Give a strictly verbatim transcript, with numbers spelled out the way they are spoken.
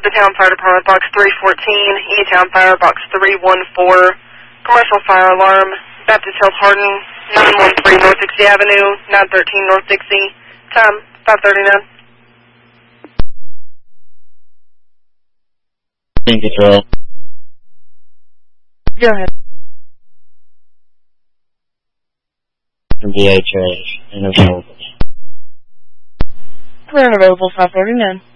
the Town Fire Department, Box three fourteen, E-Town Fire, Box three one four, commercial fire alarm, Baptist Health Hardin, nine one three North Dixie Avenue, nine thirteen North Dixie, time five thirty-nine. In control. Go ahead. From V H A, and available. Clear and available, five thirty-nine.